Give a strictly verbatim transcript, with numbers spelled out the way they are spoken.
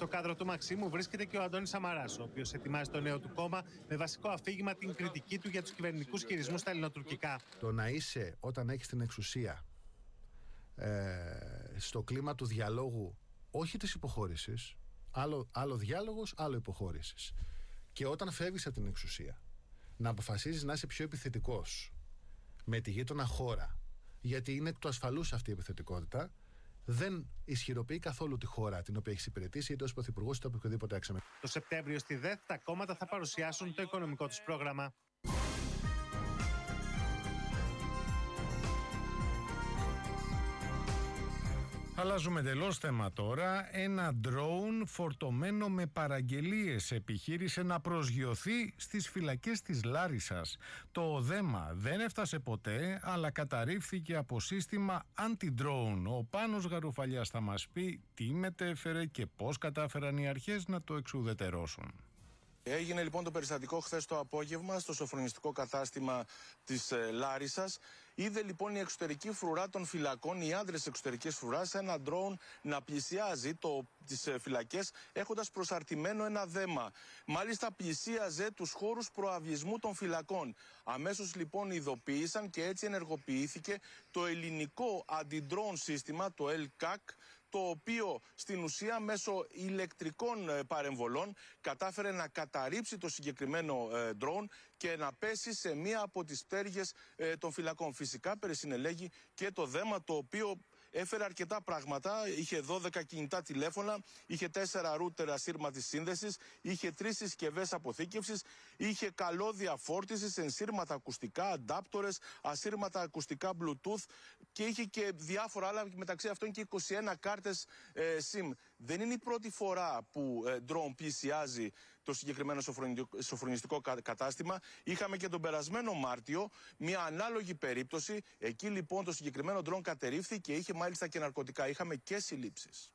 Στο κάδρο του Μαξίμου βρίσκεται και ο Αντώνης Σαμαράς, ο οποίος ετοιμάζει το νέο του κόμμα με βασικό αφήγημα την κριτική του για τους κυβερνητικούς χειρισμούς στα ελληνοτουρκικά. Το να είσαι όταν έχεις την εξουσία ε, στο κλίμα του διαλόγου, όχι της υποχώρησης, άλλο, άλλο διάλογος, άλλο υποχώρησης. Και όταν φεύγεις από την εξουσία, να αποφασίζεις να είσαι πιο επιθετικός με τη γείτονα χώρα, γιατί είναι εκ του ασφαλούς αυτή η επιθετικότητα, δεν ισχυροποιεί καθόλου τη χώρα την οποία έχει υπηρετήσει, είτε ως πρωθυπουργός είτε από οποιοδήποτε έξαμε. Το Σεπτέμβριο στη ΔΕΘ τα κόμματα θα παρουσιάσουν το οικονομικό τους πρόγραμμα. Αλλάζουμε εντελώς θέμα τώρα. Ένα ντρόουν φορτωμένο με παραγγελίες επιχείρησε να προσγειωθεί στις φυλακές της Λάρισσας. Το δέμα δεν έφτασε ποτέ, αλλά καταρρίφθηκε από σύστημα αντι-drone. Ο Πάνος Γαρουφαλιάς θα μας πει τι μετέφερε και πώς κατάφεραν οι αρχές να το εξουδετερώσουν. Έγινε λοιπόν το περιστατικό χθες το απόγευμα στο σοφρονιστικό κατάστημα της ε, Λάρισσας. Είδε λοιπόν η εξωτερική φρουρά των φυλακών, οι άντρες εξωτερικής φρουράς, ένα ντρόουν να πλησιάζει το, τις ε, φυλακές έχοντας προσαρτημένο ένα δέμα. Μάλιστα πλησίαζε τους χώρους προαυλισμού των φυλακών. Αμέσως λοιπόν ειδοποίησαν και έτσι ενεργοποιήθηκε το ελληνικό αντι-drone σύστημα, το ελ κακ, το οποίο στην ουσία μέσω ηλεκτρικών παρεμβολών κατάφερε να καταρρίψει το συγκεκριμένο drone και να πέσει σε μία από τις πτέρυγες των φυλακών. Φυσικά περισυνελέγει και το δέμα, το οποίο έφερε αρκετά πράγματα. Είχε δώδεκα κινητά τηλέφωνα, είχε τέσσερα ρούτερ ασύρματης σύνδεσης, είχε τρεις συσκευές αποθήκευσης, είχε καλώδια φόρτισης, ενσύρματα ακουστικά, αντάπτορες, ασύρματα ακουστικά Bluetooth και είχε και διάφορα άλλα, μεταξύ αυτών και είκοσι ένα κάρτες ε, SIM. Δεν είναι η πρώτη φορά που ε, drone πλησιάζει το συγκεκριμένο σοφρονιστικό κατάστημα. Είχαμε και τον περασμένο Μάρτιο μια ανάλογη περίπτωση. Εκεί λοιπόν το συγκεκριμένο drone κατερρίφθη και είχε μάλιστα και ναρκωτικά. Είχαμε και συλλήψεις.